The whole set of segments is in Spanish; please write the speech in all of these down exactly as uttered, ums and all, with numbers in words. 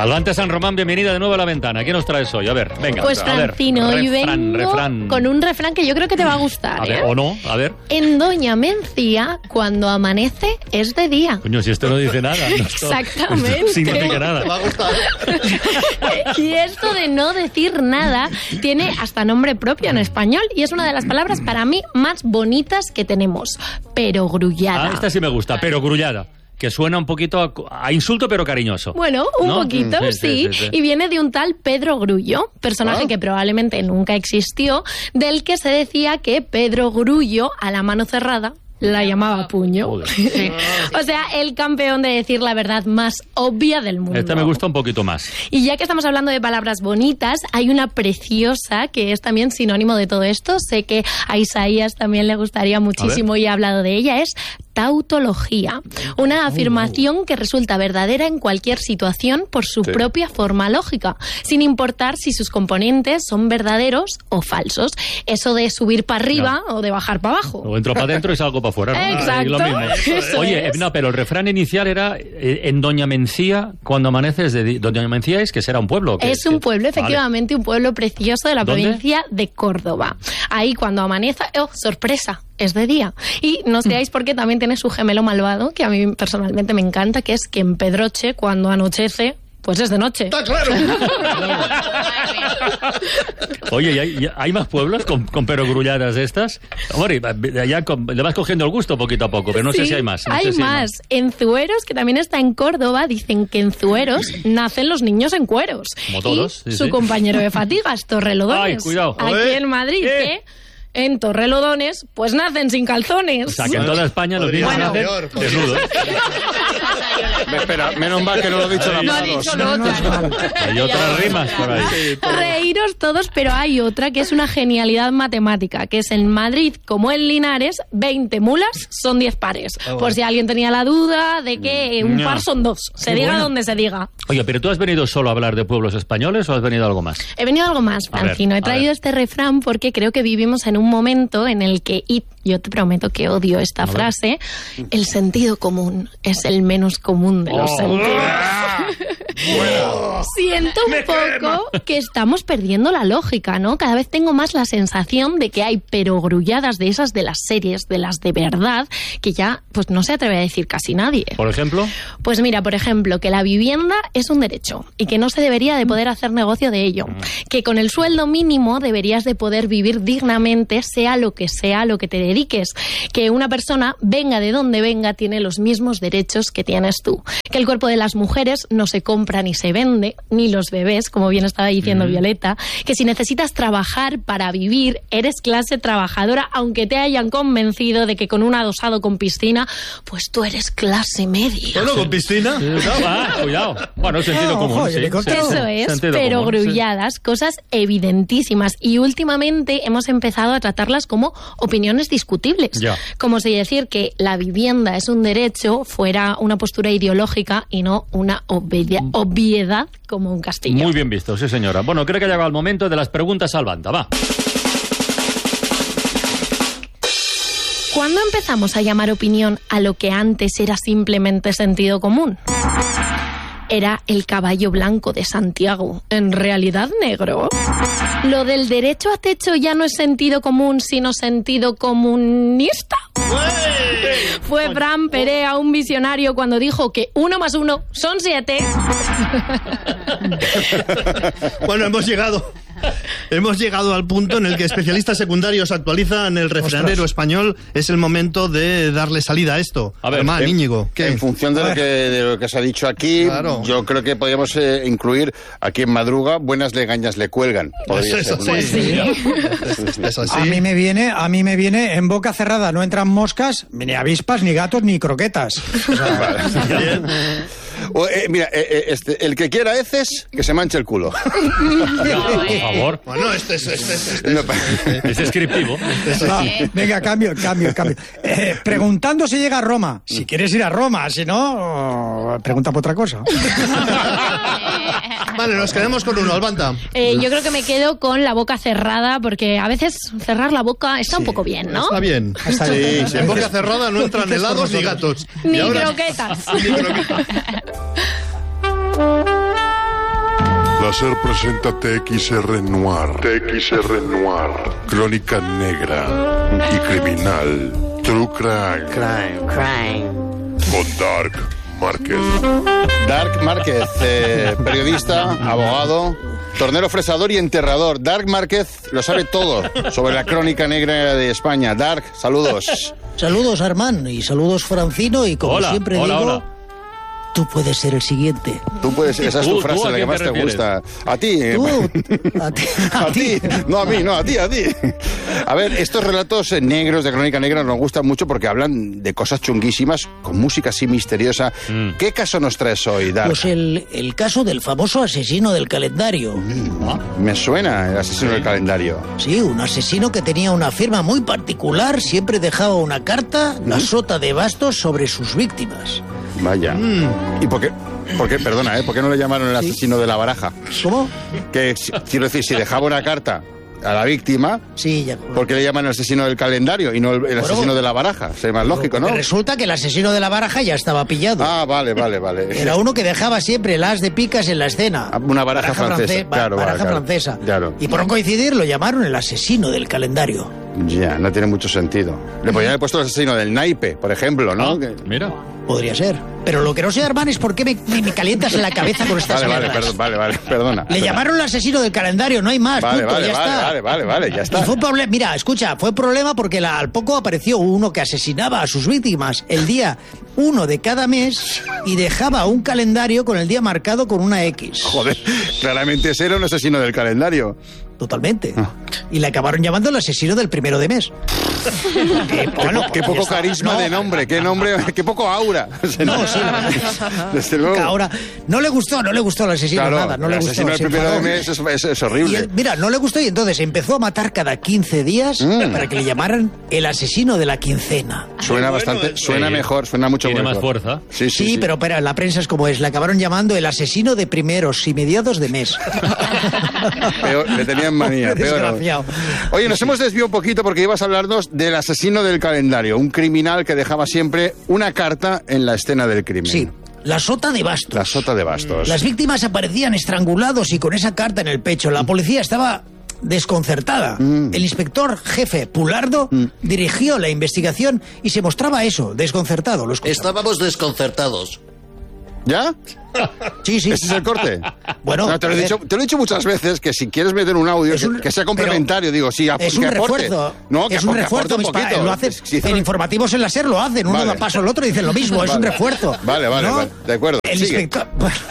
Albante San Román, bienvenida de nuevo a La Ventana. ¿Qué nos traes hoy? A ver, venga. Pues Francino, hoy refrán, vengo refrán. con un refrán que yo creo que te va a gustar. A ver, ¿eh? o no, a ver. En Doña Mencía, cuando amanece, es de día. Coño, si esto no dice nada. No, esto, Exactamente. Esto significa nada. Te va a gustar. Y esto de no decir nada tiene hasta nombre propio en español y es una de las palabras para mí más bonitas que tenemos. Perogrullada. Ah, esta sí me gusta, pero grullada. Que suena un poquito a, a insulto, pero cariñoso. Bueno, un ¿no? poquito, Mm, sí, sí, sí, sí. Y viene de un tal Pedro Grullo, personaje Ah. que probablemente nunca existió, del que se decía que Pedro Grullo, a la mano cerrada, la llamaba puño. Joder. O sea, el campeón de decir la verdad más obvia del mundo. Esta me gusta un poquito más. Y ya que estamos hablando de palabras bonitas, hay una preciosa que es también sinónimo de todo esto. Sé que a Isaías también le gustaría muchísimo y he hablado de ella. Es tautología. Una afirmación que resulta verdadera en cualquier situación por su Sí. propia forma lógica, sin importar si sus componentes son verdaderos o falsos. Eso de subir para arriba o de bajar para abajo. O entro para adentro y salgo para afuera, ¿no? Exacto. Ahí lo mismo. Eso Oye, es. no, pero el refrán inicial era eh, en Doña Mencía, cuando amaneces de día. Doña Mencía es que será un pueblo. ¿Qué? Es un pueblo, Vale. efectivamente, un pueblo precioso de la ¿Dónde? provincia de Córdoba. Ahí cuando amanece, ¡oh, sorpresa! Es de día. Y no os creáis porque también tiene su gemelo malvado, que a mí personalmente me encanta, que es que en Pedroche, cuando anochece, pues es de noche. Está claro. Oye, ¿y hay, y hay más pueblos con, con perogrulladas de estas? Hombre, ya con- le vas cogiendo el gusto poquito a poco, pero no sé Sí, si hay más. no hay sé si más. En Zueros, que también está en Córdoba, dicen que en Zueros nacen los niños en cueros. Como todos, Y sí, su sí. compañero de fatigas, Torrelodones. Ay, cuidado. Aquí Joder. en Madrid, ¿Qué? que en Torrelodones, pues nacen sin calzones. O sea, que en toda España los niños Podría nacen ser peor, podría desnudos. Espera, menos mal que no lo he dicho Ay, la No ha mano. dicho lo otro. Hay otras rimas por ahí. Reíros todos, pero hay otra que es una genialidad matemática, que es en Madrid, como en Linares, veinte mulas son diez pares. Por si alguien tenía la duda de que un Ya. par son dos. Se Qué diga bueno. donde se diga. Oye, pero ¿tú has venido solo a hablar de pueblos españoles o has venido algo más? He venido a algo más, A ver, Francino. a He traído ver. este refrán porque creo que vivimos en un momento en el que, y yo te prometo que odio esta A ver. frase, el sentido común es el menos común de los Oh. sentidos. Siento un poco que estamos perdiendo la lógica, ¿no? Cada vez tengo más la sensación de que hay perogrulladas de esas de las series, de las de verdad, que ya pues no se atreve a decir casi nadie. Por ejemplo, Pues mira, por ejemplo, que la vivienda es un derecho y que no se debería de poder hacer negocio de ello. Que con el sueldo mínimo deberías de poder vivir dignamente, sea lo que sea lo que te dediques. Que una persona, venga de donde venga, tiene los mismos derechos que tienes tú. Que el cuerpo de las mujeres no se compra ni se vende, ni los bebés, como bien estaba diciendo Violeta. Que si necesitas trabajar para vivir, eres clase trabajadora, aunque te hayan convencido de que con un adosado con piscina, pues tú eres clase media. Bueno, con piscina. ah, cuidado. Bueno, sentido No, común. ojo, sí, le corto. sí, Eso sí. es, Sentido pero común, sí. grulladas, cosas evidentísimas. Y últimamente hemos empezado a tratarlas como opiniones discutibles. Ya. Como si decir que la vivienda es un derecho fuera una postura ideológica y no una obvia- obviedad como un castillo. Muy bien visto, sí señora. Bueno, creo que ha llegado el momento de las preguntas al banda. Va. ¿Cuándo empezamos a llamar opinión a lo que antes era simplemente sentido común? Era el caballo blanco de Santiago, en realidad negro. Lo del derecho a techo ya no es sentido común, sino sentido comunista. Fue Fran Perea un visionario cuando dijo que uno más uno son siete. Bueno, hemos llegado. Hemos llegado al punto en el que especialistas secundarios actualizan el refranero español. Es el momento de darle salida a esto. A ver, Germán, en- Íñigo, ¿qué? En función de lo, que, de lo que se ha dicho aquí, Claro. yo creo que podríamos eh, incluir aquí en Madruga, buenas legañas le cuelgan. Podría Eso ser, sí. ¿no? Es, es así. A mí me viene, a mí me viene en boca cerrada, no entran moscas, ni avispas, ni gatos, ni croquetas. O sea, Bien. O, eh, mira, eh, eh, este, el que quiera heces, que se manche el culo. Por favor. Bueno, este es... Este es, este No, es- Es descriptivo. va, venga, cambio, cambio, cambio. Eh, preguntando si llega a Roma. Si quieres ir a Roma, si no, pregunta por otra cosa. Vale, nos quedamos con uno, Albanta. Eh, yo creo que me quedo con la boca cerrada porque a veces cerrar la boca está un poco bien, ¿no? Está bien. Está Sí, bien. sí, en boca cerrada no entran Dices por helados ni nosotros. gatos. Ni Y ahora- croquetas. Ni croquetas. Láser presenta T X R Noir. T X R Noir. Crónica negra y criminal. True Crime. Crime. Crime. Con Dark Márquez. Dark Márquez, eh, periodista, abogado, tornero fresador y enterrador. Dark Márquez lo sabe todo sobre la crónica negra de España. Dark, saludos. Saludos, Armand, y saludos, Francino, y como Hola, siempre hola, digo, hola. tú puedes ser el siguiente. Tú puedes, esa es tu Tú- frase, tú, ¿a la que quién más te te refieres? gusta. A ti. eh, Tú, a ti, A ti, no a mí, no a ti, a ti. A ver, estos relatos eh, negros de Crónica Negra nos gustan mucho porque hablan de cosas chunguísimas, con música así misteriosa. Mm. ¿Qué caso nos traes hoy, Dark? Pues el, el caso del famoso asesino del calendario. Me suena el asesino del calendario. Sí, un asesino que tenía una firma muy particular, siempre dejaba una carta, la sota de bastos, sobre sus víctimas. Vaya. ¿Y por qué? ¿Por qué? Perdona, ¿eh? ¿Por qué no le llamaron el asesino de la baraja? ¿Cómo? Que, si- quiero decir, si dejaba una carta a la víctima, Sí, ya. ¿por qué le llaman el asesino del calendario y no el, el asesino de la baraja? Sería más lógico, ¿no? Porque resulta que el asesino de la baraja ya estaba pillado. Ah, vale, vale, vale. Era uno que dejaba siempre el as de picas en la escena. Una baraja francesa, france- ba- claro, baraja claro, francesa. claro. Y por no coincidir lo llamaron el asesino del calendario. Ya, no tiene mucho sentido. Le podrían haber puesto el asesino del naipe, por ejemplo, ¿no? Ah, Que- mira. Podría ser. Pero lo que no sé, Armán, es por qué me, me- me calientas en la cabeza con estas Vale, vale, mierdas. perdón, vale, vale, perdona. Le llamaron el asesino del calendario, no hay más, Vale, punto, vale, ya vale, está. vale, vale, vale, ya está. Y fue un problema, mira, escucha, fue problema porque la- al poco apareció uno que asesinaba a sus víctimas el día uno de cada mes y dejaba un calendario con el día marcado con una X. Joder, claramente ese era un asesino del calendario. Totalmente. Ah. Y le acabaron llamando el asesino del primero de mes. Que, bueno, Qué poco ya está. carisma No, de nombre, qué nombre, qué poco aura. No, sí. Desde luego. que ahora no le gustó, no le gustó al asesino Claro, nada, no le el gustó. asesino del se primero de enfadó. mes es, es- es Y horrible. él, mira, no le gustó y entonces empezó a matar cada quince días Mm. para que le llamaran el asesino de la quincena. Suena bueno, bastante, eh. suena Sí. mejor, suena mucho Tiene mejor. más fuerza. Sí, sí, Sí, sí. pero, pero la prensa es como es, le acabaron llamando el asesino de primeros y mediados de mes. Peor, le tenían manía, Qué peor. desgraciado. Oye, nos hemos desviado un poquito porque ibas a hablarnos del asesino del calendario, un criminal que dejaba siempre una carta en la escena del crimen. Sí, la sota de bastos. La sota de bastos. Las víctimas aparecían estrangulados y con esa carta en el pecho. La policía estaba desconcertada. Mm. El inspector jefe Pulardo dirigió la investigación y se mostraba eso, desconcertado. Lo escuchaba. Estábamos desconcertados. ¿Ya? Sí, sí. ¿Ese es el corte? Bueno, No, te, lo he a ver. dicho, te lo he dicho muchas veces que si quieres meter un audio Es un- que, que sea complementario, digo, sí, ap- Es que un aporte. refuerzo. No, que, es un aporte, refuerzo. aporte mis un pa- poquito. lo hacen, Si hizo- en informativos en la SER lo hacen. Uno Vale. da paso al otro y dicen lo mismo. Es un Vale. refuerzo. Vale, vale, ¿no? vale, de acuerdo, El sigue. inspector,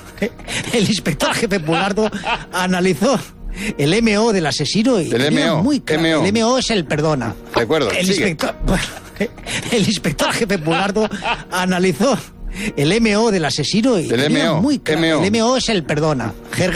el inspector jefe Pulardo analizó el M O del asesino y El tenía M O, muy claro. M O. El M O es el perdona. De acuerdo, El sigue. inspector, el inspector jefe Pulardo analizó el M O del asesino y El tenía M O, muy claro. M O. El M O es el perdona. Jerga